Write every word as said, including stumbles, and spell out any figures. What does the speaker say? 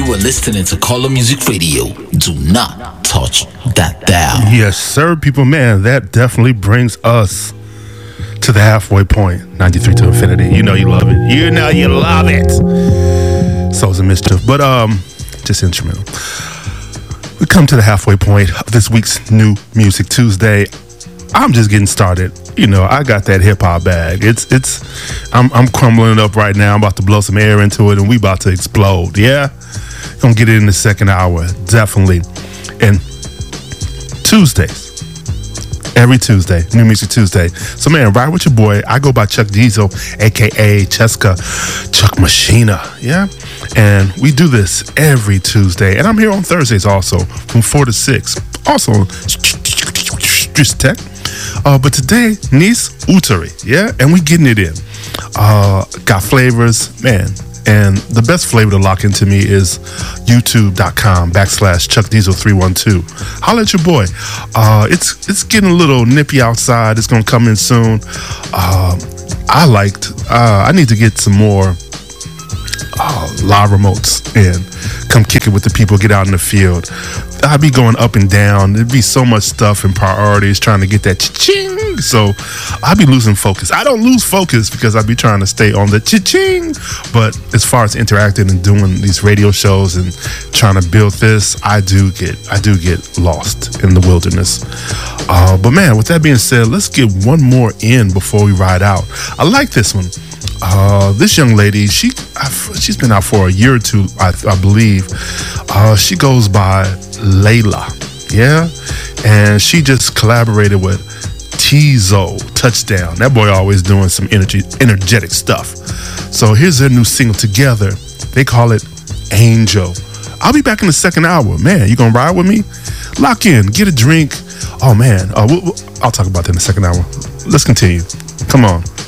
You are listening to Color Music Radio. Do not touch that dial. Yes, sir, people. Man, that definitely brings us to the halfway point. ninety-three to infinity. You know you love it. You know you love it. Souls of Mischief. But, um, just instrumental. We come to the halfway point of this week's New Music Tuesday. I'm just getting started. You know, I got that hip hop bag. It's, it's, I'm, I'm crumbling it up right now. I'm about to blow some air into it and we about to explode. Yeah. Gonna get it in the second hour. Definitely. And Tuesdays. Every Tuesday. New Music Tuesday. So, man, ride with your boy. I go by Chuck Diesel, a k a. Cheska Chuck Machina. Yeah. And we do this every Tuesday. And I'm here on Thursdays also from four to six. Also, Streets Tech. Uh, but today, Nice Utari, yeah, and we getting it in. Uh, got flavors, man, and the best flavor to lock into me is youtube.com backslash Chuck Diesel three one two. Holla at your boy. Uh, it's it's getting a little nippy outside. It's gonna come in soon. Uh, I liked. Uh, I need to get some more uh, live remotes in. Come kick it with the people. Get out in the field. I'd be going up and down. There'd be so much stuff and priorities trying to get that cha-ching. So I'd be losing focus. I don't lose focus because I'd be trying to stay on the cha-ching. But as far as interacting and doing these radio shows and trying to build this, I do get I do get lost in the wilderness. Uh, but man, with that being said, let's get one more in before we ride out. I like this one. Uh, this young lady, she I've, she's been out for a year or two, I, I believe. Uh, she goes by Layla, yeah, and she just collaborated with Tizo Touchdown. That boy always doing some energy, energetic stuff. So here's their new single together. They call it Angel. I'll be back in the second hour. Man, you gonna ride with me? Lock in, get a drink. Oh man, uh, we'll, we'll, I'll talk about that in the second hour. Let's continue. Come on.